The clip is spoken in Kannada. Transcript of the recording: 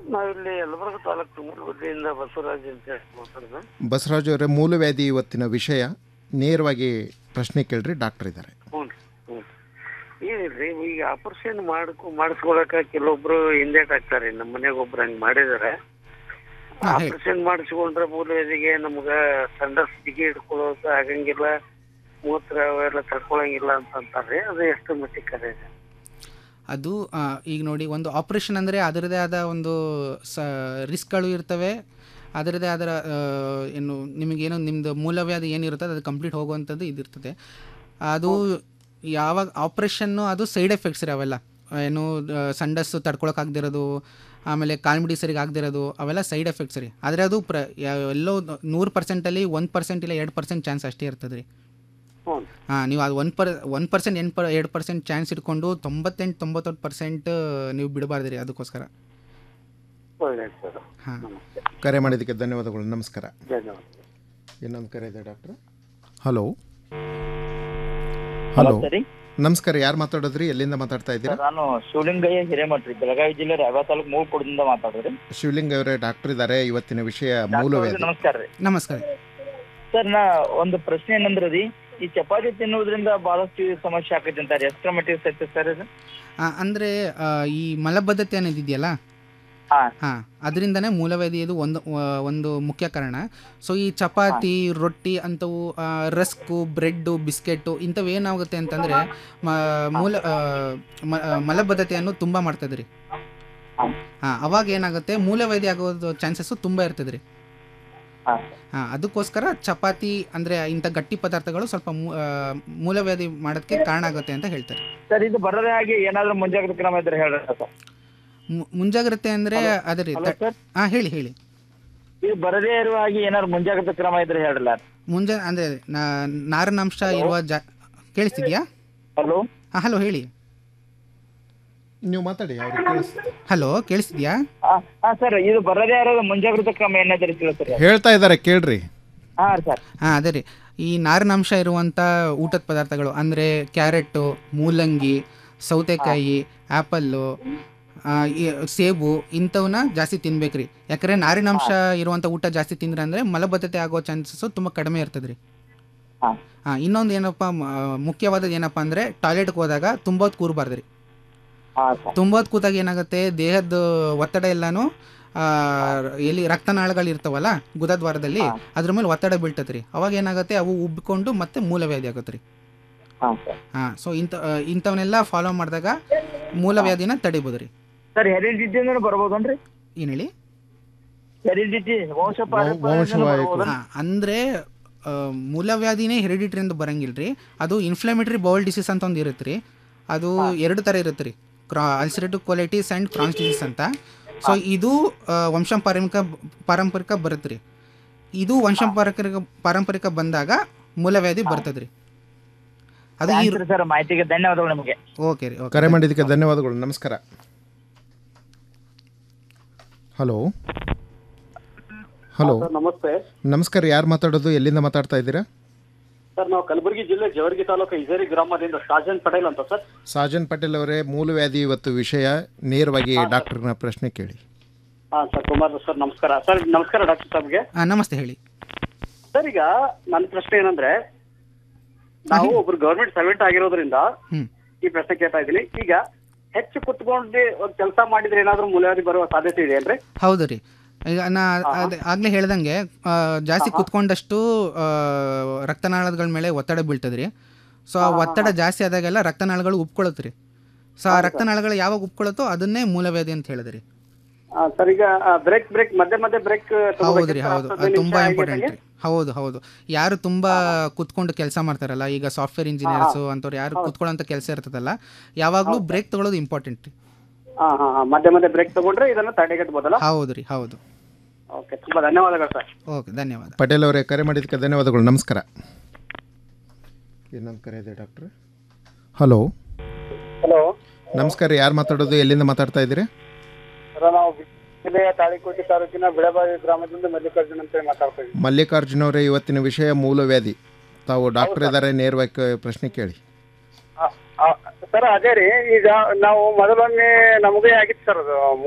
ನಾವಿಲ್ಲಿ ಯಲಬುರ್ಗಾ ತಾಲೂಕು ತುಮಕೂರಿನಿಂದ ಬಸವರಾಜ್ ಅಂತ ಹೇಳಿ ಮಾತಾಡೋದು. ಬಸವರಾಜ್ ಅವರೇ, ಮೂಲವ್ಯಾಧಿ ಇವತ್ತಿನ ವಿಷಯ. ನೇರವಾಗಿ ಪ್ರಶ್ನೆ ಕೇಳ್ರಿ, ಡಾಕ್ಟರ್ ಇದ್ದಾರೆ. ಹ್ಞೂ ಹ್ಞೂ ಏನಿಲ್ರಿ, ಈಗ ಆಪರೇಷನ್ ಮಾಡಿಸ್ಕೊಳಕ ಕೆಲವೊಬ್ರು ಹಿಂದೇಟ್ ಆಗ್ತಾರೆ. ನಮ್ಮ ಮನೆಗೆ ಒಬ್ರು ಹಂಗೆ ಮಾಡಿದಾರೆ. ಆಪರೇಷನ್ ಮಾಡಿಸ್ಕೊಂಡ್ರೆ ಮೂಲವ್ಯಾಧಿಗೆ ನಮ್ಗೆ ಸಂಡಸ್ ಬಿಗಿ ಹಿಡ್ಕೊಳ್ಳೋಕೆ ಆಗಂಗಿಲ್ಲ, ಮೂತ್ರ ಅವೆಲ್ಲ ತಡ್ಕೊಳಂಗಿಲ್ಲ ಅಂತ ಅಂತಾರೆ. ಅದು ಎಷ್ಟು ಮಟ್ಟಿಗೆ ಕರೆ ಇದೆ? ಅದು ಈಗ ನೋಡಿ, ಒಂದು ಆಪ್ರೇಷನ್ ಅಂದರೆ ಅದರದೇ ಆದ ಒಂದು ರಿಸ್ಕ್ಗಳು ಇರ್ತವೆ. ಅದರದೇ ಆದ ಏನು ನಿಮಗೇನು ನಿಮ್ಮದು ಮೂಲವ್ಯಾಧಿ ಏನಿರುತ್ತದೆ ಅದು ಕಂಪ್ಲೀಟ್ ಹೋಗುವಂಥದ್ದು ಇದಿರ್ತದೆ. ಅದು ಯಾವಾಗ ಆಪ್ರೇಷನ್ನು ಅದು ಸೈಡ್ ಎಫೆಕ್ಟ್ಸ್ ರೀ ಅವೆಲ್ಲ. ಏನು ಸಂಡಸ್ಸು ತಡ್ಕೊಳಕ್ಕಾಗದಿರೋದು, ಆಮೇಲೆ ಕಾಲ್ಮಿಡಿ ಸರಿಗೆ ಆಗದಿರೋದು, ಅವೆಲ್ಲ ಸೈಡ್ ಎಫೆಕ್ಟ್ಸ್ ರೀ. ಆದರೆ ಅದು ಎಲ್ಲೋ 100%ಅಲ್ಲಿ 1% ಇಲ್ಲ 2% ಚಾನ್ಸ್ ಅಷ್ಟೇ ಇರ್ತದೆ ರೀ. ನೀವು ಅದು 1% 2% ಚಾನ್ಸ್ ಇಟ್ಕೊಂಡು 98-99% ನೀವು ಬಿಡಬಾರ್ದು ರೀ. ಅದಕ್ಕೋಸ್ಕರ ಹಾಂ, ಕರೆ ಮಾಡಿದ್ದಕ್ಕೆ ಧನ್ಯವಾದಗಳು. ನಮಸ್ಕಾರ. ಇನ್ನೊಂದು ಕರೆ ಇದೆ ಡಾಕ್ಟ್ರ್. ಹಲೋ ಹಲೋ, ನಮಸ್ಕಾರ. ಯಾರು ಮಾತಾಡೋದ್ರಿ? ಎಲ್ಲಿಂದ ಮಾತಾಡ್ತಾ ಇದ್ದೀರಾ? ನಾನು ಶಿವಲಿಂಗಯ್ಯ ಹಿರೇಮಠ ರೀ, ಬೆಳಗಾವಿ ಜಿಲ್ಲೆ ರಾಯಬಾಗ ತಾಲೂಕು ಮೂವಕೊಡದಿಂದ ಮಾತಾಡೋದ್ರಿ. ಶಿವಲಿಂಗ ಅವರೇ, ಡಾಕ್ಟರ್ ಇದ್ದಾರೆ. ಇವತ್ತಿನ ವಿಷಯ ಮೂಲವ್ಯಾಧಿ. ನಮಸ್ಕಾರ ರೀ. ನಮಸ್ಕಾರ ಸರ್, ನಾ ಒಂದು ಪ್ರಶ್ನೆ ಏನಂದ್ರೆ ರೀ, ಈ ಚಪಾತಿ ತಿನ್ನುವುದರಿಂದ ಬಹಳಷ್ಟು ಸಮಸ್ಯೆ ಆಕೈತೆ ಅಂತಾರೆ. ಎಷ್ಟರ ಮಟ್ಟಿಗೆ ಸತ್ಯ ಸರ್ ಇದು? ಅಂದರೆ ಈ ಮಲಬದ್ಧತೆ ಅನ್ನೋದಿದೆಯಲ್ಲ, ಹಾಂ, ಅದರಿಂದನೇ ಮೂಲವ್ಯಾಧಿ ಇದು ಒಂದು ಮುಖ್ಯ ಕಾರಣ. ಸೊ ಈ ಚಪಾತಿ, ರೊಟ್ಟಿ ಅಂಥವು, ರಸ್ಕು, ಬ್ರೆಡ್ಡು, ಬಿಸ್ಕೆಟು ಇಂಥವು ಏನಾಗುತ್ತೆ ಅಂತಂದರೆ ಮಲಬದ್ಧತೆಯನ್ನು ತುಂಬ ಮಾಡ್ತದೆ ರೀ. ಹಾಂ, ಅವಾಗ ಏನಾಗುತ್ತೆ, ಮೂಲವ್ಯಾಧಿ ಆಗೋದು ಚಾನ್ಸಸ್ಸು ತುಂಬ ಇರ್ತದೆ ರೀ. ಹಾಂ, ಅದಕ್ಕೋಸ್ಕರ ಚಪಾತಿ ಅಂದರೆ ಇಂಥ ಗಟ್ಟಿ ಪದಾರ್ಥಗಳು ಸ್ವಲ್ಪ ಮೂಲವ್ಯಾಧಿ ಮಾಡೋದಕ್ಕೆ ಕಾರಣ ಆಗುತ್ತೆ ಅಂತ ಹೇಳ್ತಾರೆ. ಸರ್, ಇದು ಬರದೇ ಹಾಗೆ ಏನಾದರೂ ಮುಂಜಾಗ್ರತಾ ಕ್ರಮ ಇದ್ರೆ ಹೇಳಿ ಸರ್. ಮುಂಜಾಗ್ರತೆ ಅಂದರೆ ಅದೇ ರೀ. ಹಾಂ, ಹೇಳಿ. ಇದು ಬರದೇ ಇರುವ ಹಾಗೆ ಏನಾದ್ರು ಮುಂಜಾಗ್ರತಾ ಕ್ರಮ ಇದ್ರೆ ಹೇಳಲ್ಲ. ಅಂದರೆ ನಾರಿನಾಂಶ ಇರುವ ಕೇಳಿಸ್ತಿದ್ಯಾ? ಹಲೋ. ಹಾಂ, ಹಲೋ, ಹೇಳಿ. ನೀವು ಮಾತಾಡಿ. ಹಲೋ, ಕೇಳಿಸ್ತಿದ್ಯಾ? ಸರ್, ಇದು ಬರದೇ ಇರೋ ಮುಂಜಾಗ್ರತಾ ಕ್ರಮ ಏನಾದ್ರೂ ಸರ್ ಹೇಳ್ತಾ ಇದ್ದಾರೆ, ಕೇಳ್ರಿ. ಹಾಂ ಸರ್. ಹಾಂ, ಅದೇ ರೀ. ಈ ನಾರಿನಾಂಶ ಇರುವಂಥ ಊಟದ ಪದಾರ್ಥಗಳು ಅಂದರೆ ಕ್ಯಾರೆಟು, ಮೂಲಂಗಿ, ಸೌತೆಕಾಯಿ, ಆ್ಯಪಲ್ಲು, ಸೇಬು ಇಂಥವನ್ನ ಜಾಸ್ತಿ ತಿನ್ಬೇಕ್ರಿ. ಯಾಕಂದರೆ ನಾರಿನಾಂಶ ಇರುವಂಥ ಊಟ ಜಾಸ್ತಿ ತಿಂದ್ರೆ ಅಂದರೆ ಮಲಬದ್ಧತೆ ಆಗೋ ಚಾನ್ಸಸ್ಸು ತುಂಬ ಕಡಿಮೆ ಇರ್ತದೆ ರೀ. ಹಾಂ, ಇನ್ನೊಂದು ಏನಪ್ಪ ಮುಖ್ಯವಾದದ್ದು ಏನಪ್ಪ ಅಂದರೆ ಟಾಯ್ಲೆಟ್ಗೆ ಹೋದಾಗ ತುಂಬ ಹೊತ್ತು ಕೂರಬಾರ್ದು ರೀ. ತುಂಬ ಹೊತ್ತು ಕೂತಾಗ ಏನಾಗುತ್ತೆ, ದೇಹದ ಒತ್ತಡ ಎಲ್ಲನೂ ಎಲ್ಲಿ ರಕ್ತನಾಳಗಳು ಇರ್ತಾವಲ್ಲ ಗುದದ್ವಾರದಲ್ಲಿ, ಅದ್ರ ಮೇಲೆ ಒತ್ತಡ ಬೀಳ್ತದೆ ರೀ. ಅವಾಗ ಏನಾಗುತ್ತೆ, ಅವು ಉಬ್ಬಿಕೊಂಡು ಮತ್ತೆ ಮೂಲವ್ಯಾಧಿ ಆಗುತ್ತೆ ರೀ. ಹಾಂ, ಸೊ ಇಂಥವನ್ನೆಲ್ಲ ಫಾಲೋ ಮಾಡಿದಾಗ ಮೂಲವ್ಯಾಧಿನ ತಡಿಬೋದು ರೀ. Sir, heredity ಬರ್ಬೋದನ್ರಿ? ಏನು ಹೇಳಿ? ಹೆರಿಡಿಟಿ ಅಂದರೆ ಮೂಲವ್ಯಾಧಿನೇ ಹೆರಿಡಿಟ್ರಿಂದ ಬರಂಗಿಲ್ಲ ರೀ. ಅದು ಇನ್ಫ್ಲಮೇಟರಿ ಬೌಲ್ ಡಿಸೀಸ್ ಅಂತ ಒಂದು ಇರುತ್ತೆ ರೀ. ಅದು 2 ಥರ ಇರುತ್ತೆ ರೀ, ಅಲ್ಸರೇಟಿವ್ ಕೋಲೈಟಿಸ್ ಆ್ಯಂಡ್ ಕ್ರಾನ್ಸ್ ಡಿಸೀಸ್ ಅಂತ. ಸೊ ಇದು ಪಾರಂಪರಿಕ ಬರುತ್ತೆ ರೀ. ಇದು ಪಾರಂಪರಿಕ ಬಂದಾಗ ಮೂಲವ್ಯಾಧಿ ಬರ್ತದೆ ರೀ. ಅದು ಸರ್, ಮಾಹಿತಿಗೆ ಧನ್ಯವಾದಗಳು ನಿಮಗೆ. ಓಕೆ ರೀ. ಕರೆ ಮಾಡಿದ್ದಕ್ಕೆ ಧನ್ಯವಾದಗಳು. ನಮಸ್ಕಾರ. ಹಲೋ ಹಲೋ, ನಮಸ್ತೆ. ನಮಸ್ಕಾರ. ಯಾರು ಮಾತಾಡೋದು? ಎಲ್ಲಿಂದ ಮಾತಾಡ್ತಾ ಇದ್ದೀರಾ? ಸರ್, ನಾವು ಕಲಬುರಗಿ ಜಿಲ್ಲೆ ಜವರ್ಗಿ ತಾಲೂಕು ಇಜೇರಿ ಗ್ರಾಮದಿಂದ ಸಾಜನ್ ಪಟೇಲ್ ಅಂತ ಸರ್. ಸಾಜನ್ ಪಟೇಲ್ ಅವರೇ, ಮೂಲವ್ಯಾಧಿ ಇವತ್ತು ವಿಷಯ. ನೇರವಾಗಿ ಡಾಕ್ಟರ್ನ ಪ್ರಶ್ನೆ ಕೇಳಿ. ಹಾಂ ಸರ್, ಕುಮಾರ್ ಸರ್, ನಮಸ್ಕಾರ. ಸರ್, ನಮಸ್ಕಾರ ಡಾಕ್ಟರ್ ಸಾಬ್ಗೆ. ನಮಸ್ತೆ, ಹೇಳಿ. ಸರ್, ಈಗ ನನ್ನ ಪ್ರಶ್ನೆ ಏನಂದ್ರೆ, ನಾವು ಒಬ್ರು ಗವರ್ಮೆಂಟ್ ಸರ್ವೆಂಟ್ ಆಗಿರೋದ್ರಿಂದ ಈ ಪ್ರಶ್ನೆ ಕೇಳ್ತಾ ಇದ್ದೀನಿ. ಈಗ ಹೆಚ್ಚು ಕುತ್ಕೊಂಡು ಒಂದು ಕೆಲಸ ಮಾಡಿದ್ರೆ ಏನಾದ್ರೂ ಮೂಲವ್ಯಾಧಿ ಬರುವ ಸಾಧ್ಯತೆ ಇದೆ ಏನ್ರಿ? ಹೌದು ರೀ. ಈಗ ಆಗಲೇ ಹೇಳ್ದಂಗೆ ಜಾಸ್ತಿ ಕುತ್ಕೊಂಡಷ್ಟು ರಕ್ತನಾಳಗಳ ಮೇಲೆ ಒತ್ತಡ ಬೀಳ್ತದೆ ರೀ. ಸೊ ಆ ಒತ್ತಡ ಜಾಸ್ತಿ ಆದಾಗೆಲ್ಲ ರಕ್ತನಾಳಗಳು ಉಪ್ಕೊಳ್ಳುತ್ತೆ ರೀ. ಸೊ ಆ ರಕ್ತನಾಳಗಳು ಯಾವಾಗ ಉಪ್ಕೊಳ್ಳುತ್ತೋ ಅದನ್ನೇ ಮೂಲವ್ಯಾಧಿ ಅಂತ ಹೇಳಿದ್ರಿ. ಸರ್, ಈಗ ಬ್ರೇಕ್ ಮಧ್ಯೆ ಬ್ರೇಕ್. ಹೌದು ರೀ, ಹೌದು. ಅದು ತುಂಬಾ ಇಂಪಾರ್ಟೆಂಟ್ ರೀ. ಹೌದು. ಯಾರು ತುಂಬಾ ಕುತ್ಕೊಂಡು ಕೆಲಸ ಮಾಡ್ತಾರಲ್ಲ, ಈಗ ಸಾಫ್ಟ್ವೇರ್ ಇಂಜಿನಿಯರ್ಸು ಅಂತವ್ರು ಯಾರು ಕುತ್ಕೊಳ್ಳೋಂಥ ಕೆಲಸ ಇರ್ತದಲ್ಲ, ಯಾವಾಗಲೂ ಬ್ರೇಕ್ ತಗೊಳ್ಳೋದು ಇಂಪಾರ್ಟೆಂಟ್ ರೀ. ಮಧ್ಯೆ ಬ್ರೇಕ್ ತಗೊಂಡ್ರೆ ಇದನ್ನ ತಡೆಗಟ್ಟಬಹುದಲ್ಲ? ಹೌದು ರೀ, ಹೌದು. ಓಕೆ, ತುಂಬಾ ಧನ್ಯವಾದಗಳು ಸರ್. ಓಕೆ, ಧನ್ಯವಾದ. ಪಟೇಲ್ ಅವರೇ, ಕರೆ ಮಾಡಿದ್ದಕ್ಕೆ ಧನ್ಯವಾದಗಳು. ನಮಸ್ಕಾರ. ಇನ್ನೊಂದು ಕರೆ ಇದೆ ಡಾಕ್ಟ್ರ್. ಹಲೋ ಹಲೋ, ನಮಸ್ಕಾರ. ಯಾರು ಮಾತಾಡೋದು? ಎಲ್ಲಿಂದ ಮಾತಾಡ್ತಾ ಇದ್ದೀರಿ? ನಾವು ಜಿಲ್ಲೆಯ ತಾಳಿಕೋಟೆ ತಾಲೂಕಿನ ಬಿಳಬಾವಿ ಗ್ರಾಮದಿಂದ ಮಲ್ಲಿಕಾರ್ಜುನ್ ಅಂತ ಮಾತಾಡ್ತಾ ಇದ್ದೀವಿ. ಮಲ್ಲಿಕಾರ್ಜುನ್ ಅವರೇ, ಇವತ್ತಿನ ವಿಷಯ ಮೂಲವ್ಯಾಧಿ. ತಾವು ಡಾಕ್ಟರ್ ಇದ್ದಾರೆ, ನೇರವಾಗಿ ಪ್ರಶ್ನೆ ಕೇಳಿ. ಸರ್, ಅದೇ ರೀ, ಈಗ ನಾವು ಮೊದಲೊಮ್ಮೆ ನಮಗೇ ಆಗಿತ್ತು ಸರ್ ಅದು